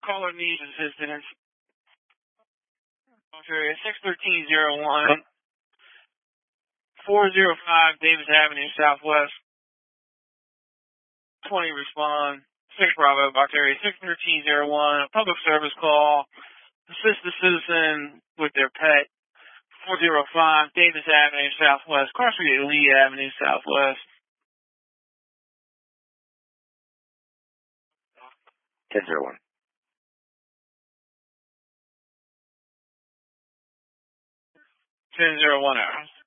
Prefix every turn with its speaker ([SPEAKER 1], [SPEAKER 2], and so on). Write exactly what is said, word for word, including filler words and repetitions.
[SPEAKER 1] caller needs assistance. Area six thirteen zero one, four oh five Davis Avenue Southwest. twenty respond. six Bravo, box area six thirteen zero one. A public service call. Assist the citizen with their pet. four oh five Davis Avenue Southwest. Cross Street Lee Avenue Southwest.
[SPEAKER 2] ten oh one.
[SPEAKER 1] ten oh one hours.